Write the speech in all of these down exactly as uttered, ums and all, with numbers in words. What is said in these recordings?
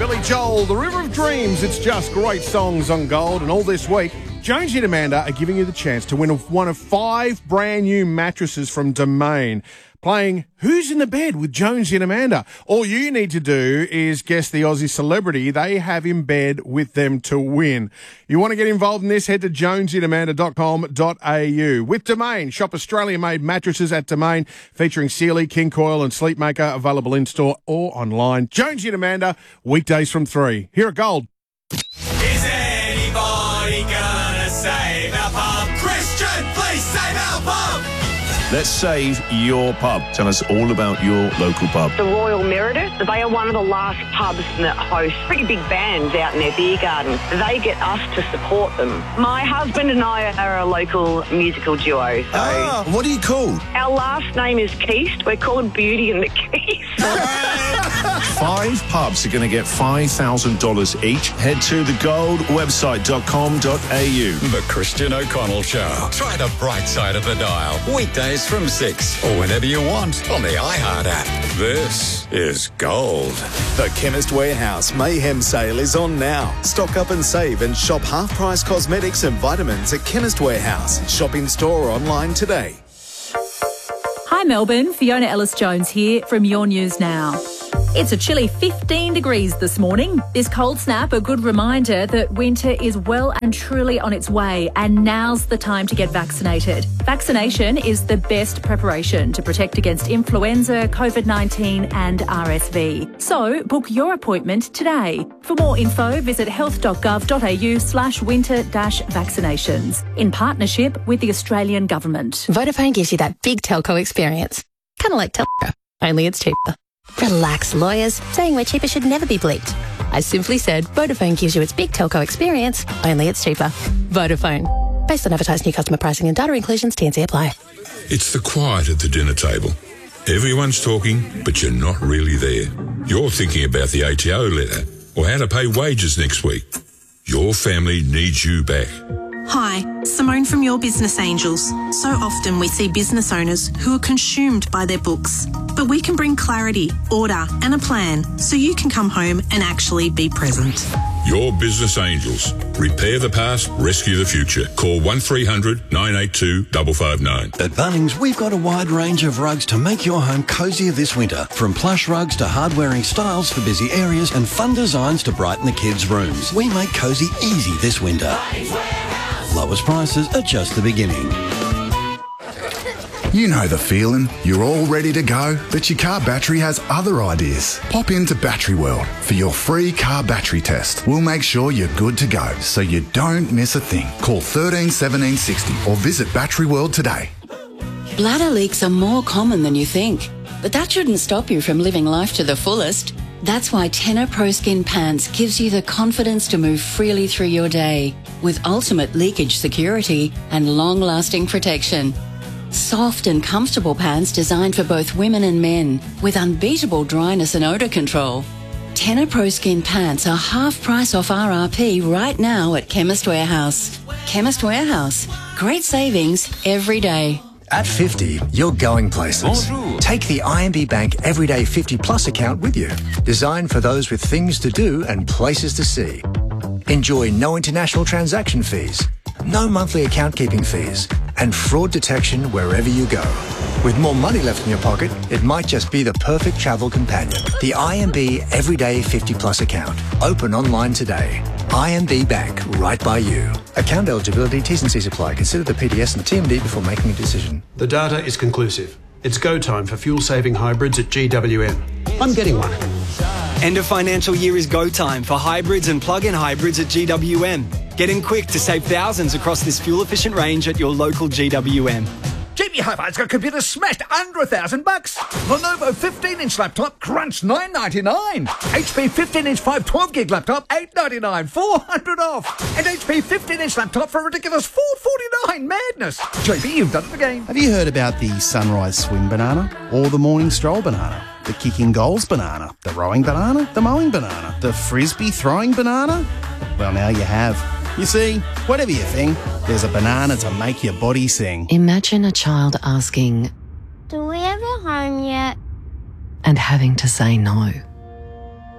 Billy Joel, The River of Dreams. It's just great songs on Gold. And all this week, Jonesy and Amanda are giving you the chance to win one of five brand new mattresses from Domain. Playing Who's in the Bed with Jonesy and Amanda. All you need to do is guess the Aussie celebrity they have in bed with them to win. You want to get involved in this? Head to jonesy and amanda dot com dot a u. With Domain, shop Australian-made mattresses at Domain, featuring Sealy, King Coil and Sleepmaker, available in-store or online. Jonesy and Amanda, weekdays from three. Here at Gold. Is anybody gonna save our pub? Christian, please save our pub! Let's save your pub. Tell us all about your local pub. The Royal Meredith, they are one of the last pubs that host pretty big bands out in their beer garden. They get us to support them. My husband and I are a local musical duo. So Ah, what are you called? our last name is Keast. We're called Beauty and the Keast. Five pubs are going to get five thousand dollars each. Head to the gold website dot com dot a u. The Christian O'Connell Show. Try the bright side of the dial. Weekdays from six or whenever you want on the iHeart app. This is Gold. The Chemist Warehouse Mayhem Sale is on now. Stock up and save and shop half-price cosmetics and vitamins at Chemist Warehouse. Shop in store or online today. Hi Melbourne, Fiona Ellis-Jones here from Your News Now. It's a chilly fifteen degrees this morning. This cold snap, a good reminder that winter is well and truly on its way, and now's the time to get vaccinated. Vaccination is the best preparation to protect against influenza, COVID nineteen and R S V. So book your appointment today. For more info, visit health dot gov dot a u slash winter dash vaccinations in partnership with the Australian Government. Vodafone gives you that big telco experience. Kind of like telco, only it's cheaper. Relax, lawyers. Saying we're cheaper should never be bleeped. I simply said Vodafone gives you its big telco experience, only it's cheaper. Vodafone. Based on advertised new customer pricing and data inclusions, T and C apply. It's the quiet at the dinner table. Everyone's talking, but you're not really there. You're thinking about the A T O letter or how to pay wages next week. Your family needs you back. Hi, Simone from Your Business Angels. So often we see business owners who are consumed by their books. But we can bring clarity, order and a plan so you can come home and actually be present. Your Business Angels. Repair the past, rescue the future. Call one three hundred nine eight two five five nine. At Bunnings, we've got a wide range of rugs to make your home cosier this winter. From plush rugs to hard-wearing styles for busy areas and fun designs to brighten the kids' rooms. We make cosy easy this winter. Lowest prices are just the beginning. You know the feeling. You're all ready to go, but your car battery has other ideas. Pop into Battery World for your free car battery test. We'll make sure you're good to go, so you don't miss a thing. Call thirteen seventeen sixty or visit Battery World today. Bladder leaks are more common than you think, but that shouldn't stop you from living life to the fullest. That's why Tenor Pro Skin Pants gives you the confidence to move freely through your day with ultimate leakage security and long-lasting protection. Soft and comfortable pants designed for both women and men with unbeatable dryness and odour control. Tenor Pro Skin Pants are half price off R R P right now at Chemist Warehouse. Chemist Warehouse. Great savings every day. At fifty, you're going places. Take the I M B Bank Everyday fifty Plus account with you. Designed for those with things to do and places to see. Enjoy no international transaction fees, no monthly account keeping fees, and fraud detection wherever you go. With more money left in your pocket, it might just be the perfect travel companion. The I M B Everyday fifty Plus account. Open online today. I M B Bank, right by you. Account eligibility, T's and C's apply. Consider the P D S and T M D before making a decision. The data is conclusive. It's go time for fuel-saving hybrids at G W M. I'm getting one. End of financial year is go time for hybrids and plug-in hybrids at G W M. Get in quick to save thousands across this fuel-efficient range at your local G W M. J B Hi-Fi's got computers smashed under a thousand bucks. Lenovo fifteen inch laptop, crunch nine ninety-nine. H P fifteen inch five twelve gig laptop, eight ninety-nine, four hundred off. And H P fifteen inch laptop for a ridiculous four forty-nine. Madness. J B, you've done it again. Have you heard about the sunrise swim banana or the morning stroll banana? The kicking goals banana, the rowing banana, the mowing banana, the frisbee throwing banana? Well, now you have. You see, whatever you think, there's a banana to make your body sing. Imagine a child asking, "Do we have a home yet?" and having to say no.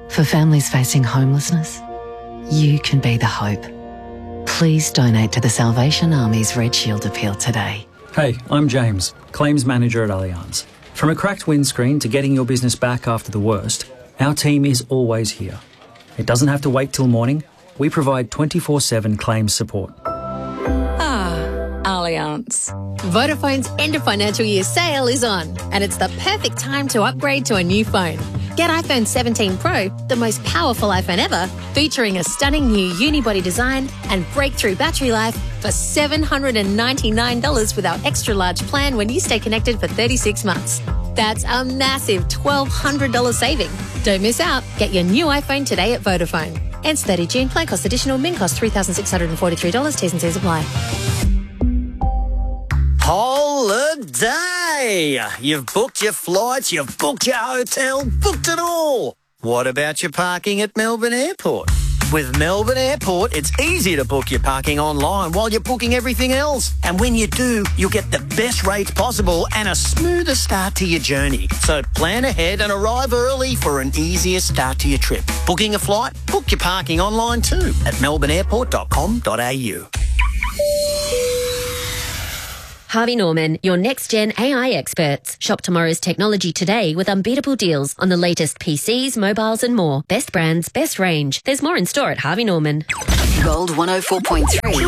For families facing homelessness, you can be the hope. Please donate to the Salvation Army's Red Shield appeal today. Hey, I'm James, Claims Manager at Allianz. From a cracked windscreen to getting your business back after the worst, our team is always here. It doesn't have to wait till morning. We provide twenty-four seven claims support. Ah, Allianz. Vodafone's end of financial year sale is on, and it's the perfect time to upgrade to a new phone. Get iPhone seventeen Pro, the most powerful iPhone ever, featuring a stunning new unibody design and breakthrough battery life for seven hundred ninety-nine dollars with our extra large plan when you stay connected for thirty-six months. That's a massive twelve hundred dollars saving. Don't miss out. Get your new iPhone today at Vodafone. Ends thirtieth of June. Plan cost additional. Min cost three thousand six hundred forty-three dollars. T's and C's apply. Holiday! You've booked your flights, you've booked your hotel, booked it all. What about your parking at Melbourne Airport? With Melbourne Airport, it's easy to book your parking online while you're booking everything else. And when you do, you'll get the best rates possible and a smoother start to your journey. So plan ahead and arrive early for an easier start to your trip. Booking a flight? Book your parking online too at melbourne airport dot com dot a u. Harvey Norman, your next-gen A I experts. Shop tomorrow's technology today with unbeatable deals on the latest P Cs, mobiles and more. Best brands, best range. There's more in store at Harvey Norman. Gold one oh four point three.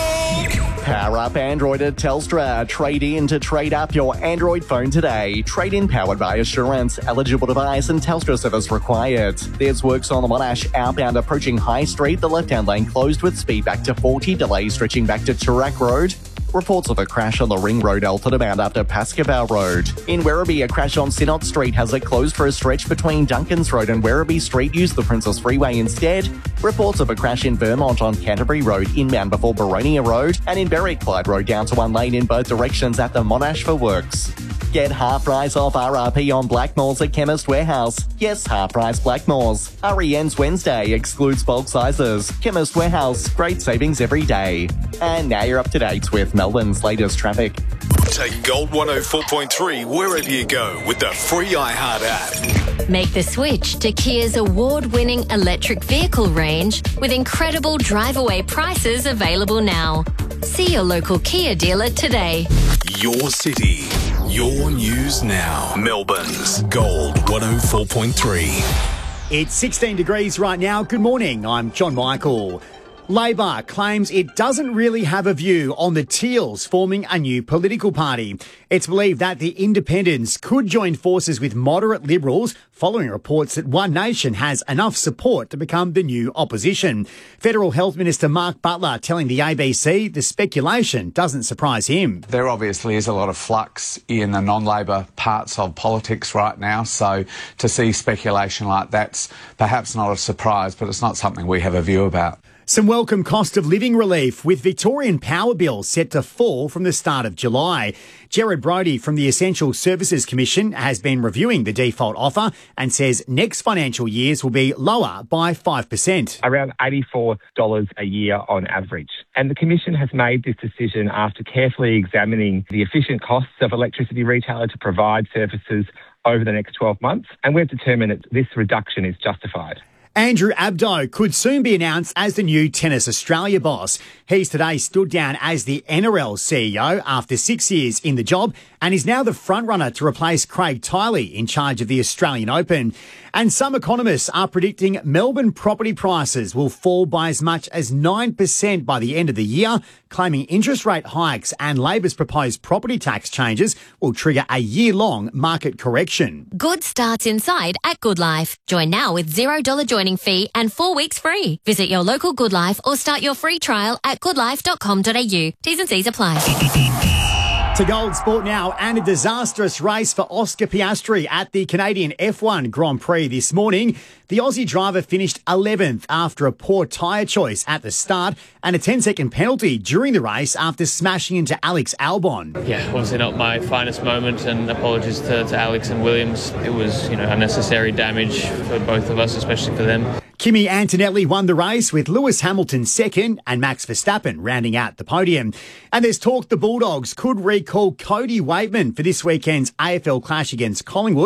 Power up Android at Telstra. Trade in to trade up your Android phone today. Trade in powered by Assurance. Eligible device and Telstra service required. There's works on the Monash outbound approaching High Street. The left-hand lane closed with speed back to forty. Delays stretching back to Turak Road. Reports of a crash on the Ring Road Alford bound after Pascoe Road. In Werribee, a crash on Synod Street has it closed for a stretch between Duncans Road and Werribee Street. Use the Princess Freeway instead. Reports of a crash in Vermont on Canterbury Road inbound before Baronia Road. And in Berwick, Clyde Road down to one lane in both directions at the Monash for works. Get half price off R R P on Blackmores at Chemist Warehouse. Yes, half price Blackmores. R E ends Wednesday, excludes bulk sizes. Chemist Warehouse, great savings every day. And now you're up to date with Melbourne's latest traffic. Take Gold one oh four point three wherever you go with the free iHeart app. Make the switch to Kia's award-winning electric vehicle range with incredible drive-away prices available now. See your local Kia dealer today. Your city, your news now. Melbourne's Gold one oh four point three. It's sixteen degrees right now. Good morning. I'm John Michael. Labor claims it doesn't really have a view on the Teals forming a new political party. It's believed that the Independents could join forces with moderate Liberals following reports that One Nation has enough support to become the new opposition. Federal Health Minister Mark Butler telling the A B C the speculation doesn't surprise him. There obviously is a lot of flux in the non-Labor parts of politics right now, so to see speculation like that's perhaps not a surprise, but it's not something we have a view about. Some welcome cost of living relief with Victorian power bills set to fall from the start of July. Gerard Brody from the Essential Services Commission has been reviewing the default offer and says next financial years will be lower by five percent. Around eighty-four dollars a year on average. And the Commission has made this decision after carefully examining the efficient costs of electricity retailer to provide services over the next twelve months. And we've determined that this reduction is justified. Andrew Abdo could soon be announced as the new Tennis Australia boss. He's today stood down as the N R L C E O after six years in the job and is now the frontrunner to replace Craig Tiley in charge of the Australian Open. And some economists are predicting Melbourne property prices will fall by as much as nine percent by the end of the year, claiming interest rate hikes and Labor's proposed property tax changes will trigger a year-long market correction. Good starts inside at Good Life. Join now with zero dollars joining fee and four weeks free. Visit your local Good Life or start your free trial at good life dot com dot a u. T's and C's apply. To Gold Sport now, and a disastrous race for Oscar Piastri at the Canadian F one Grand Prix this morning. The Aussie driver finished eleventh after a poor tyre choice at the start and a ten-second penalty during the race after smashing into Alex Albon. Yeah, obviously not my finest moment, and apologies to, to Alex and Williams. It was, you know, unnecessary damage for both of us, especially for them. Kimi Antonelli won the race with Lewis Hamilton second and Max Verstappen rounding out the podium. And there's talk the Bulldogs could recall Cody Waitman for this weekend's A F L clash against Collingwood.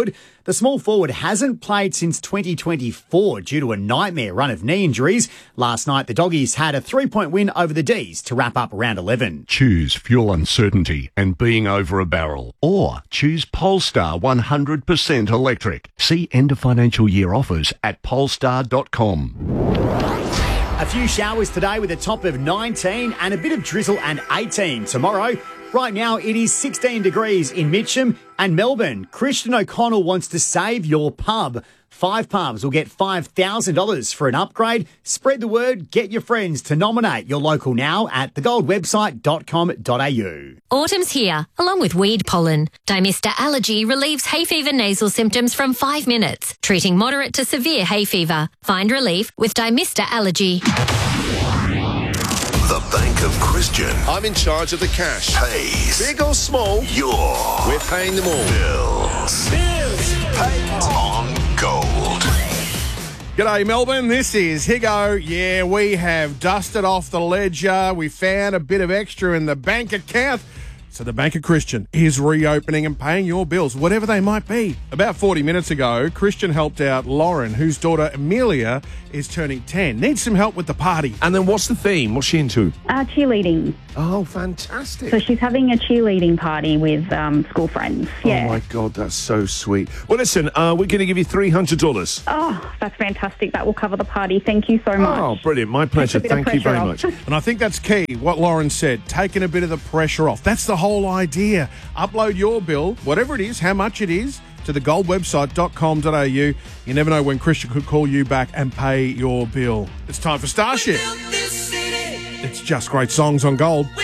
The small forward hasn't played since twenty twenty-four due to a nightmare run of knee injuries. Last night, the Doggies had a three-point win over the D's to wrap up round eleven. Choose fuel uncertainty and being over a barrel. Or choose Polestar one hundred percent electric. See end of financial year offers at polestar dot com. A few showers today with a top of nineteen and a bit of drizzle and eighteen tomorrow. Right now, it is sixteen degrees in Mitcham and Melbourne. Christian O'Connell wants to save your pub. Five pubs will get five thousand dollars for an upgrade. Spread the word. Get your friends to nominate your local now at the gold website dot com dot a u. Autumn's here, along with weed pollen. Dimista Allergy relieves hay fever nasal symptoms from five minutes, treating moderate to severe hay fever. Find relief with Dimista Allergy. The Bank of Christian. I'm in charge of the cash. Pays. Big or small, Your. we're paying them all. Bills. Bills. Paid. On gold. G'day Melbourne, this is Higo. Yeah, we have dusted off the ledger. We found a bit of extra in the bank account. So the Bank of Christian is reopening and paying your bills, whatever they might be. About forty minutes ago, Christian helped out Lauren, whose daughter Amelia is turning ten. Needs some help with the party. And then what's the theme? What's she into? Uh, cheerleading. Oh, fantastic. So she's having a cheerleading party with um, school friends. Yeah. Oh, my God, that's so sweet. Well, listen, uh, we're going to give you three hundred dollars. Oh, that's fantastic. That will cover the party. Thank you so much. Oh, brilliant. My pleasure. Takes a bit of Thank you very pressure much. off. And I think that's key, what Lauren said, taking a bit of the pressure off. That's the whole idea. Upload your bill, whatever it is, how much it is, to the gold website dot com dot a u. You never know when Christian could call you back and pay your bill. It's time for Starship. It's just great songs on Gold.